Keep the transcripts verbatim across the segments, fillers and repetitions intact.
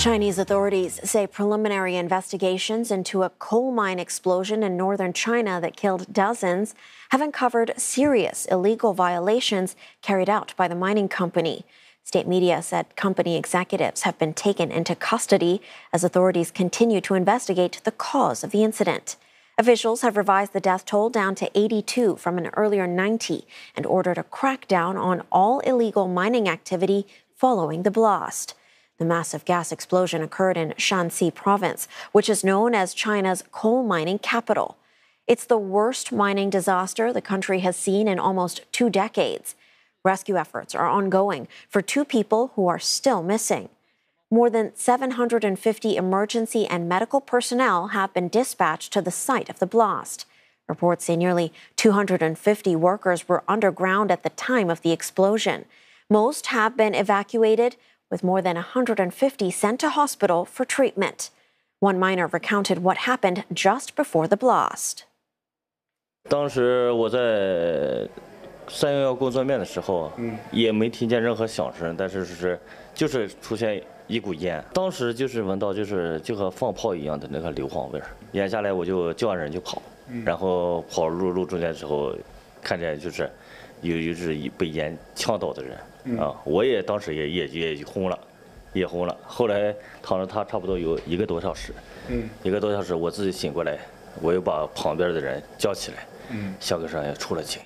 Chinese authorities say preliminary investigations into a coal mine explosion in northern China that killed dozens have uncovered serious illegal violations carried out by the mining company. State media said company executives have been taken into custody as authorities continue to investigate the cause of the incident. Officials have revised the death toll down to eighty-two from an earlier ninety and ordered a crackdown on all illegal mining activity following the blast. The massive gas explosion occurred in Shanxi province, which is known as China's coal mining capital. It's the worst mining disaster the country has seen in almost two decades. Rescue efforts are ongoing for two people who are still missing. More than seven hundred fifty emergency and medical personnel have been dispatched to the site of the blast. Reports say nearly two hundred fifty workers were underground at the time of the explosion. Most have been evacuated, with more than one hundred fifty sent to hospital for treatment. One miner recounted what happened just before the blast. 当时我在三幺幺工作面的时候，嗯，也没听见任何响声，但是是就是出现一股烟，当时就是闻到就是就和放炮一样的那个硫磺味儿，眼下来我就叫上人就跑，嗯、然后跑入路中间的时候，看见就是有就是被烟呛到的人。 啊，我也当时也也也轰了，也轰了。后来躺着他差不多有一个多小时，嗯，一个多小时，我自己醒过来，我又把旁边的人叫起来，嗯，小哥上也出了警。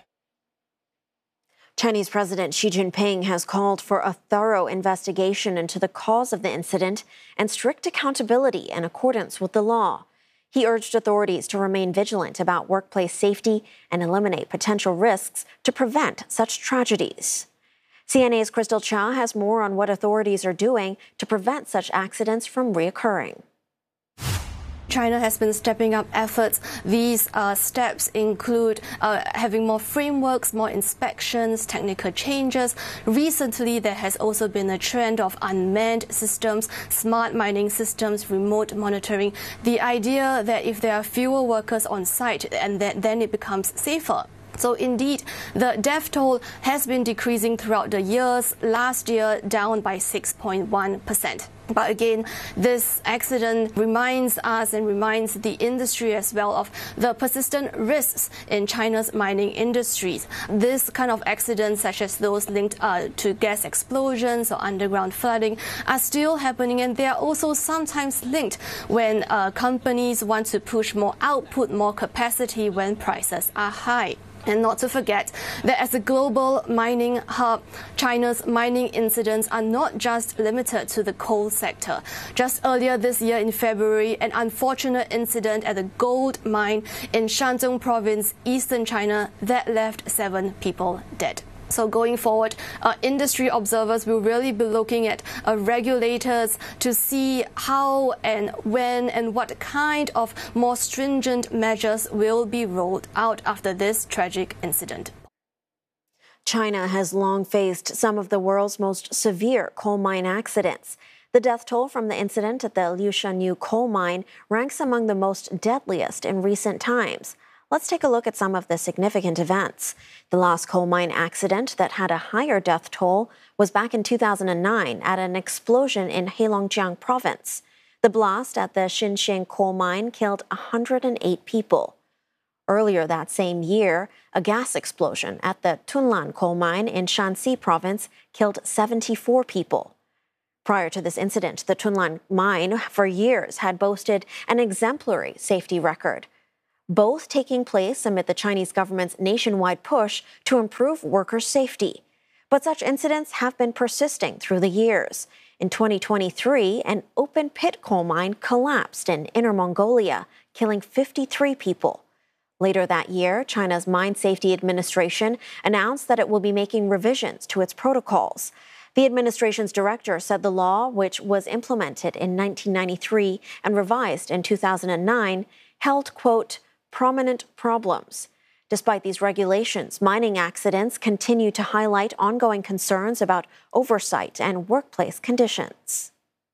Chinese President Xi Jinping has called for a thorough investigation into the cause of the incident and strict accountability in accordance with the law. He urged authorities to remain vigilant about workplace safety and eliminate potential risks to prevent such tragedies. C N A's Crystal Cha has more on what authorities are doing to prevent such accidents from reoccurring. China has been stepping up efforts. These uh, steps include uh, having more frameworks, more inspections, technical changes. Recently, there has also been a trend of unmanned systems, smart mining systems, remote monitoring. The idea that if there are fewer workers on site, and that, then it becomes safer. So indeed, the death toll has been decreasing throughout the years. Last year, down by six point one percent. But again, this accident reminds us and reminds the industry as well of the persistent risks in China's mining industries. This kind of accidents, such as those linked uh, to gas explosions or underground flooding, are still happening, and they are also sometimes linked when uh, companies want to push more output, more capacity when prices are high. And not to forget that as a global mining hub, China's mining incidents are not just limited to the coal sector. Just earlier this year in February, an unfortunate incident at a gold mine in Shandong province, eastern China, that left seven people dead. So going forward, uh, industry observers will really be looking at uh, regulators to see how and when and what kind of more stringent measures will be rolled out after this tragic incident. China has long faced some of the world's most severe coal mine accidents. The death toll from the incident at the Liushanyu coal mine ranks among the most deadliest in recent times. Let's take a look at some of the significant events. The last coal mine accident that had a higher death toll was back in two thousand nine at an explosion in Heilongjiang province. The blast at the Xinxian coal mine killed one hundred eight people. Earlier that same year, a gas explosion at the Tunlan coal mine in Shanxi province killed seventy-four people. Prior to this incident, the Tunlan mine for years had boasted an exemplary safety record, both taking place amid the Chinese government's nationwide push to improve workers' safety. But such incidents have been persisting through the years. In twenty twenty-three, an open-pit coal mine collapsed in Inner Mongolia, killing fifty-three people. Later that year, China's Mine Safety Administration announced that it will be making revisions to its protocols. The administration's director said the law, which was implemented in nineteen ninety-three and revised in two thousand nine, held, quote, prominent problems. Despite these regulations, mining accidents continue to highlight ongoing concerns about oversight and workplace conditions.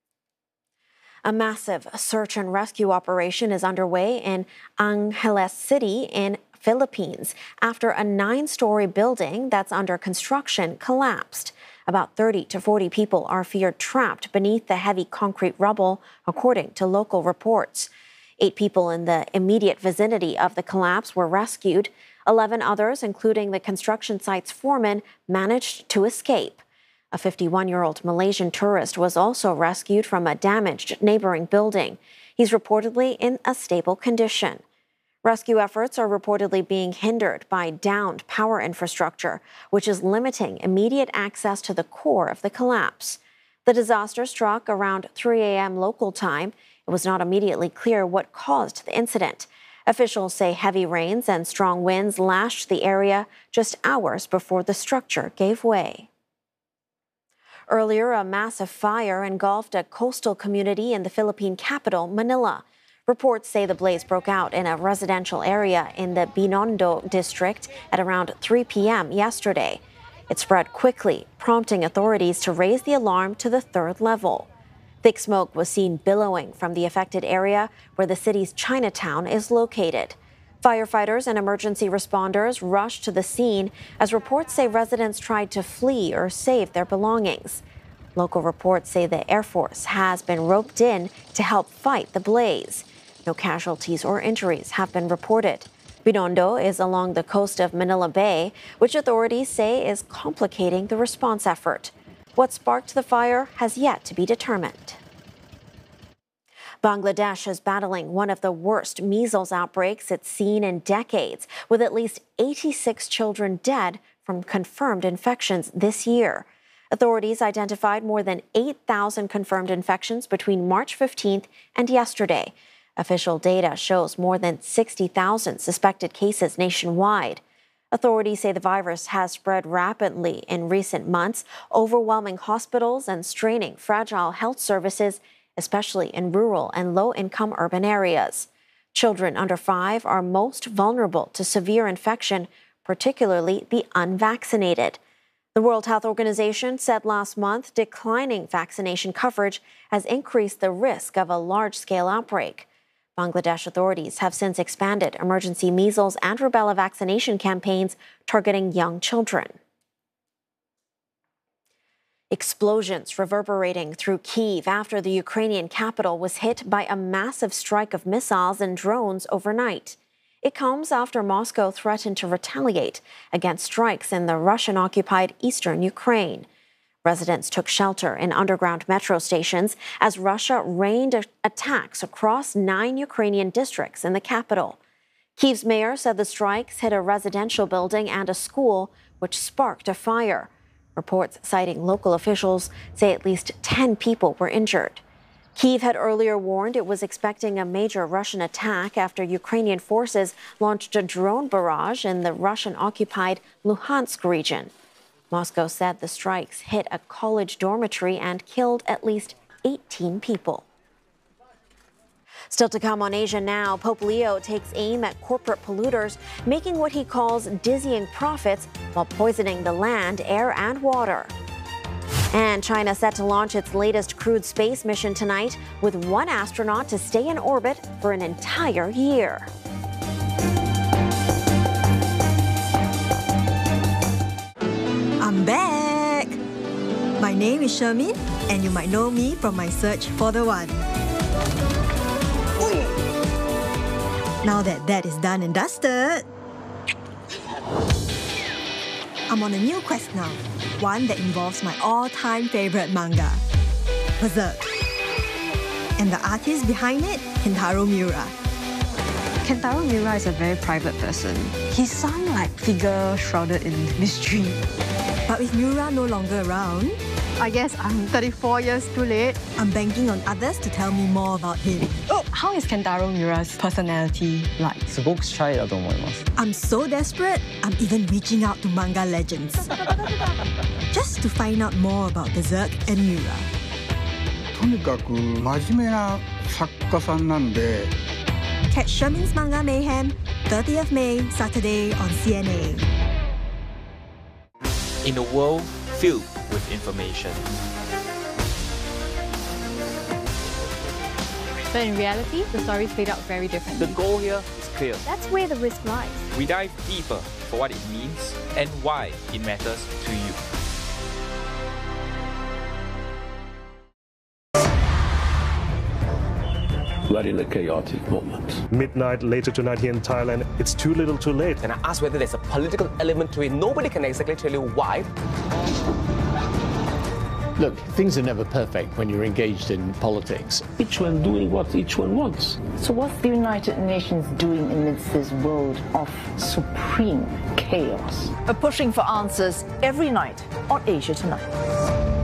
A massive search and rescue operation is underway in Angeles City in Philippines after a nine-story building that's under construction collapsed. About thirty to forty people are feared trapped beneath the heavy concrete rubble, according to local reports. Eight people in the immediate vicinity of the collapse were rescued. Eleven others, including the construction site's foreman, managed to escape. A fifty-one-year-old Malaysian tourist was also rescued from a damaged neighboring building. He's reportedly in a stable condition. Rescue efforts are reportedly being hindered by downed power infrastructure, which is limiting immediate access to the core of the collapse. The disaster struck around three a.m. local time. It was not immediately clear what caused the incident. Officials say heavy rains and strong winds lashed the area just hours before the structure gave way. Earlier, a massive fire engulfed a coastal community in the Philippine capital, Manila. Reports say the blaze broke out in a residential area in the Binondo district at around three p.m. yesterday. It spread quickly, prompting authorities to raise the alarm to the third level. Thick smoke was seen billowing from the affected area where the city's Chinatown is located. Firefighters and emergency responders rushed to the scene as reports say residents tried to flee or save their belongings. Local reports say the Air Force has been roped in to help fight the blaze. No casualties or injuries have been reported. Binondo is along the coast of Manila Bay, which authorities say is complicating the response effort. What sparked the fire has yet to be determined. Bangladesh is battling one of the worst measles outbreaks it's seen in decades, with at least eighty-six children dead from confirmed infections this year. Authorities identified more than eight thousand confirmed infections between March fifteenth and yesterday. Official data shows more than sixty thousand suspected cases nationwide. Authorities say the virus has spread rapidly in recent months, overwhelming hospitals and straining fragile health services, especially in rural and low-income urban areas. Children under five are most vulnerable to severe infection, particularly the unvaccinated. The World Health Organization said last month declining vaccination coverage has increased the risk of a large-scale outbreak. Bangladesh authorities have since expanded emergency measles and rubella vaccination campaigns targeting young children. Explosions reverberating through Kyiv after the Ukrainian capital was hit by a massive strike of missiles and drones overnight. It comes after Moscow threatened to retaliate against strikes in the Russian-occupied eastern Ukraine. Residents took shelter in underground metro stations as Russia rained attacks across nine Ukrainian districts in the capital. Kyiv's mayor said the strikes hit a residential building and a school, which sparked a fire. Reports citing local officials say at least ten people were injured. Kyiv had earlier warned it was expecting a major Russian attack after Ukrainian forces launched a drone barrage in the Russian-occupied Luhansk region. Moscow said the strikes hit a college dormitory and killed at least eighteen people. Still to come on Asia Now, Pope Leo takes aim at corporate polluters, making what he calls dizzying profits while poisoning the land, air, and water. And China set to launch its latest crewed space mission tonight, with one astronaut to stay in orbit for an entire year. I'm back! My name is Shermin, and you might know me from my search for the one. Now that that is done and dusted, I'm on a new quest now, one that involves my all-time favorite manga, Berserk. And the artist behind it, Kentaro Miura. Kentaro Miura is a very private person. He's some like figure shrouded in mystery. But with Miura no longer around, I guess I'm thirty-four years too late. I'm banking on others to tell me more about him. Oh, how is Kentaro Miura's personality like? すごくシャイだと思います。 I'm so desperate, I'm even reaching out to manga legends. Just to find out more about Berserk and Miura. とにかく真面目な作家さんなんで。 Catch Shermin's Manga Mayhem, thirtieth of May, Saturday on C N A. In a world filled with information. But in reality, the stories played out very differently. The goal here is clear. That's where the risk lies. We dive deeper for what it means and why it matters to you. We are in a chaotic moment. Midnight later tonight here in Thailand, it's too little too late. And I asked whether there's a political element to it. Nobody can exactly tell you why. Look, things are never perfect when you're engaged in politics. Each one doing what each one wants. So what's the United Nations doing amidst this world of supreme chaos? We're pushing for answers every night on Asia Tonight.